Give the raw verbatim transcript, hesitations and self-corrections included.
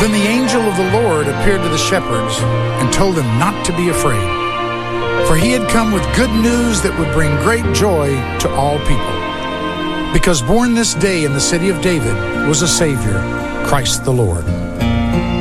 Then the angel of the Lord appeared to the shepherds and told them not to be afraid, for he had come with good news that would bring great joy to all people. Because born this day in the city of David was a Savior, Christ the Lord.